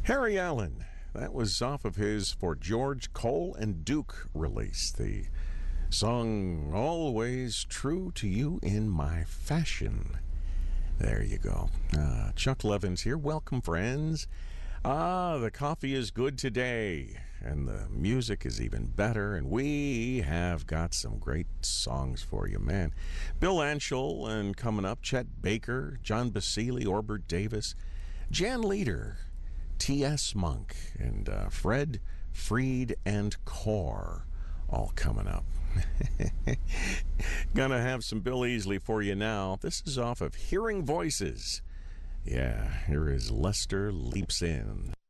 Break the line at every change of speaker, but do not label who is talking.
Harry Allen. That was off of his For George, Cole, and Duke release. The song Always True to You in My Fashion. There you go. Chuck Levins here. Welcome, friends. The coffee is good today, and the music is even better, and we have got some great songs for you, man. Bill Anschel, and coming up, Chet Baker, John Basile, Orbert Davis, Jan Leader, T.S. Monk, and Fred, Freed, and Core, all coming up. Gonna have some Bill Easley for you now. This is off of Hearing Voices. Yeah, here is Lester Leaps In.